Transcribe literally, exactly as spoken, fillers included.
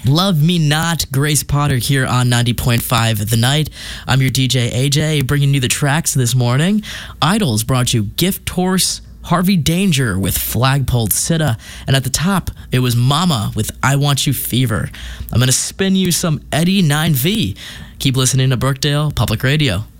Love Me Not, Grace Potter here on ninety point five The Night. I'm your D J, A J, bringing you the tracks this morning. Idols brought you Gift Horse, Harvey Danger with Flagpole Sitta, and at the top, it was Mama with I Want You Fever. I'm going to spin you some Eddie nine V. Keep listening to Brookdale Public Radio.